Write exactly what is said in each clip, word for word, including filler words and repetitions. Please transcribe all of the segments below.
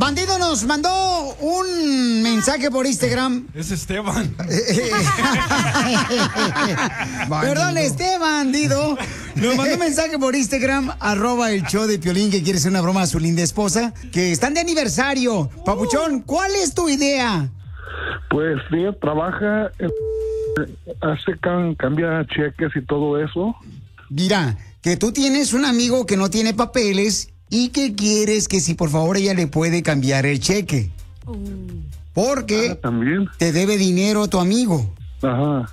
Bandido nos mandó un mensaje por Instagram. Es Esteban. Perdón, este bandido nos mandó un mensaje por Instagram, arroba el show de Piolín, que quiere hacer una broma a su linda esposa, que están de aniversario. Papuchón, ¿cuál es tu idea? Pues ella trabaja, eh, hace can, cambia cheques y todo eso. Mira, que tú tienes un amigo que no tiene papeles y que quieres que si por favor ella le puede cambiar el cheque. Porque Ah, también. te debe dinero tu amigo. Ajá.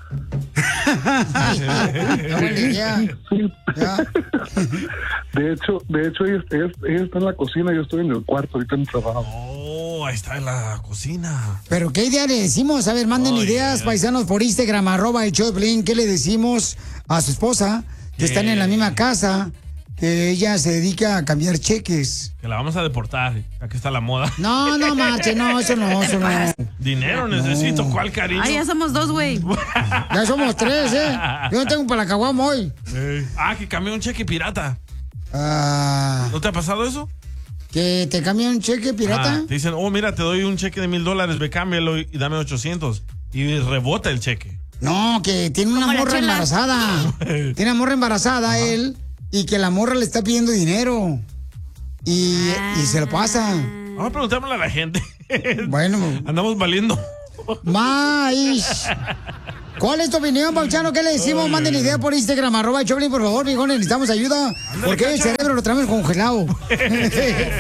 De hecho, de hecho ella, ella- ella está en la cocina, yo estoy en el cuarto ahorita en trabajo. Oh, ahí está en la cocina. Pero ¿qué idea le decimos? A ver, manden Ay, ideas, ay. paisanos, por Instagram, arroba el show de Piolín. ¿Qué le decimos a su esposa, que están en la misma casa, que ella se dedica a cambiar cheques? Que la vamos a deportar. Aquí está la moda. No, no, marche, no, eso no, eso no. Dinero necesito, ¿cuál cariño? Ay, ya somos dos, güey. Ya somos tres, ¿eh? Yo no tengo para la caguama hoy. Eh, Ah, que cambió un cheque pirata. Ah, ¿No te ha pasado eso? ¿que te cambian un cheque pirata? Ah, te dicen, oh, mira, te doy un cheque de mil dólares, ve, cámbialo y, y dame ochocientos. Y rebota el cheque. No, que tiene una Como la morra chela. embarazada. Tiene una morra embarazada él y que la morra le está pidiendo dinero. Y, y se lo pasa. Vamos a preguntarle a la gente. Bueno, Andamos valiendo. más. ¿Cuál es tu opinión, Pauchano? ¿Qué le decimos? Manden idea por Instagram, arroba el Choplin, por favor, viejones, necesitamos ayuda. Porque el cerebro lo traemos congelado.